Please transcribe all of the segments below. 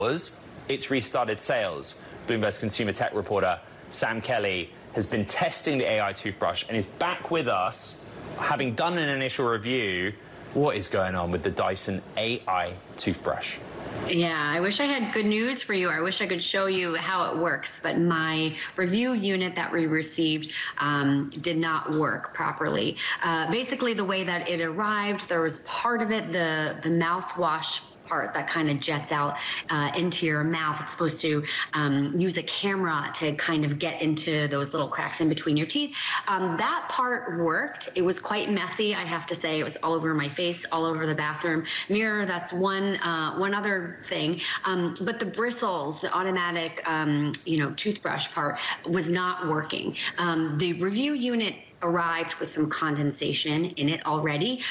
it's restarted sales. Bloomberg's consumer tech reporter Sam Kelly has been testing the AI toothbrush and is back with us, having done an initial review. What is going on with the Dyson AI toothbrush? Yeah, I wish I had good news for you. I wish I could show you how it works, but my review unit that we received did not work properly. Basically, the way that it arrived, there was part of it, the mouthwash part that kind of jets out into your mouth. It's supposed to use a camera to kind of get into those little cracks in between your teeth. That part worked. It was quite messy, I have to say. It was all over my face, all over the bathroom mirror. That's one other thing. But the bristles, the automatic, toothbrush part was not working. The review unit arrived with some condensation in it already.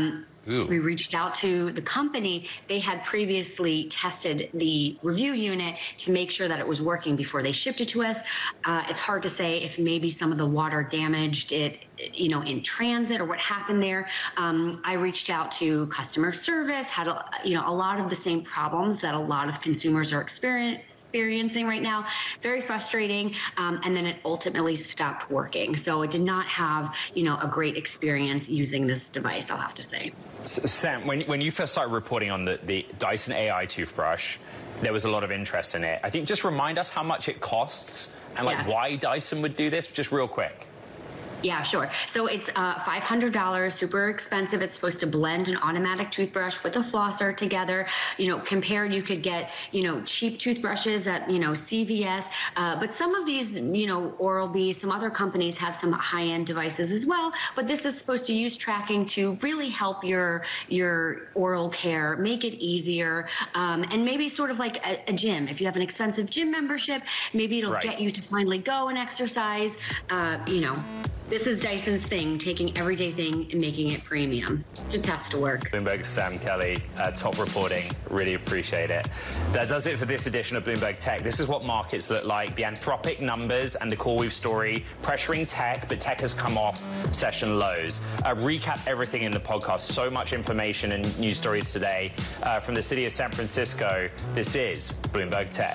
We reached out to the company. They had previously tested the review unit to make sure that it was working before they shipped it to us. It's hard to say if maybe some of the water damaged it, in transit or what happened there. I reached out to customer service, had a lot of the same problems that a lot of consumers are experiencing right now. Very frustrating. And then it ultimately stopped working. So it did not have, a great experience using this device, I'll have to say. Sam, when you first started reporting on the Dyson AI toothbrush, there was a lot of interest in it. I think just remind us how much it costs and why Dyson would do this, just real quick. Yeah, sure. So it's $500, super expensive. It's supposed to blend an automatic toothbrush with a flosser together. Compared, you could get, cheap toothbrushes at, CVS. But some of these, Oral-B, some other companies have some high-end devices as well. But this is supposed to use tracking to really help your oral care, make it easier, and maybe sort of like a gym. If you have an expensive gym membership, maybe it'll get you to finally go and exercise, This is Dyson's thing, taking everyday thing and making it premium. Just has to work. Bloomberg's Sam Kelly, top reporting. Really appreciate it. That does it for this edition of Bloomberg Tech. This is what markets look like. The Anthropic numbers and the CoreWeave story pressuring tech, but tech has come off session lows. Recap everything in the podcast. So much information and news stories today from the city of San Francisco. This is Bloomberg Tech.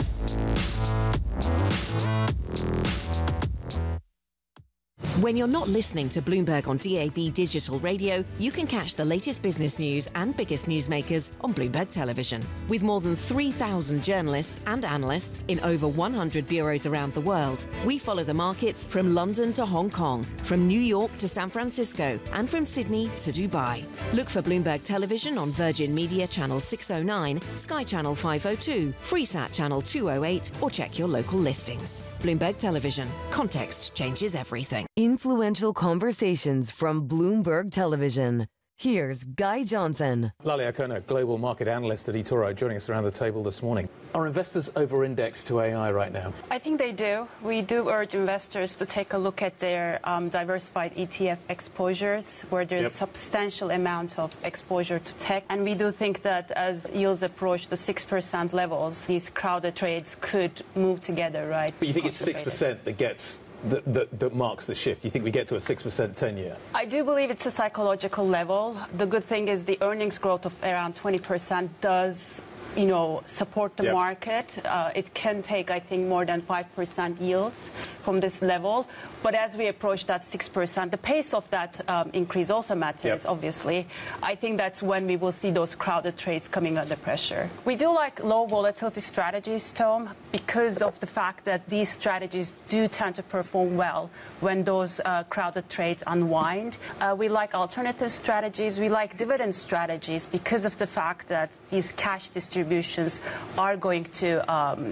When you're not listening to Bloomberg on DAB digital radio, you can catch the latest business news and biggest newsmakers on Bloomberg Television. With more than 3,000 journalists and analysts in over 100 bureaus around the world, we follow the markets from London to Hong Kong, from New York to San Francisco, and from Sydney to Dubai. Look for Bloomberg Television on Virgin Media Channel 609, Sky Channel 502, Freesat Channel 208, or check your local listings. Bloomberg Television. Context changes everything. Influential conversations from Bloomberg Television. Here's Guy Johnson. Lali Akono, global market analyst at eToro, joining us around the table this morning. Are investors over-indexed to AI right now? I think they do. We do urge investors to take a look at their diversified ETF exposures, where there's a substantial amount of exposure to tech. And we do think that as yields approach the 6% levels, these crowded trades could move together, right? But you think it's 6% that gets that marks the shift? You think we get to a 6% 10-year? I do believe it's a psychological level. The good thing is the earnings growth of around 20% does support the market. It can take, I think, more than 5% yields from this level. But as we approach that 6%, the pace of that increase also matters, obviously. I think that's when we will see those crowded trades coming under pressure. We do like low volatility strategies, Tom, because of the fact that these strategies do tend to perform well when those crowded trades unwind. We like alternative strategies. We like dividend strategies because of the fact that these cash distributions are going to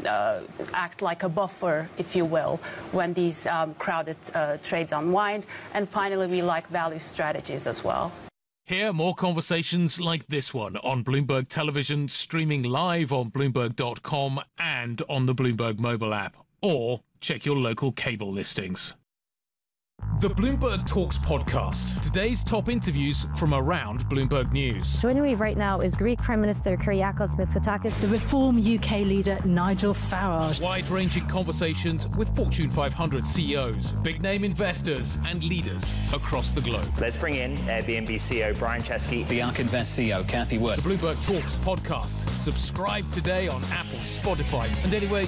act like a buffer, if you will, when these crowded trades unwind. And finally, we like value strategies as well. Hear more conversations like this one on Bloomberg Television, streaming live on Bloomberg.com and on the Bloomberg mobile app. Or check your local cable listings. The Bloomberg Talks podcast. Today's top interviews from around Bloomberg News. Joining me right now is Greek Prime Minister Kyriakos Mitsotakis, the Reform UK leader Nigel Farage. Wide-ranging conversations with Fortune 500 CEOs, big-name investors and leaders across the globe. Let's bring in Airbnb CEO Brian Chesky. The Ark Invest CEO Kathy Wood. The Bloomberg Talks podcast. Subscribe today on Apple, Spotify and anywhere